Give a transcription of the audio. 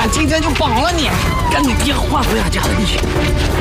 今天就绑了你！赶紧别换回俺家的地。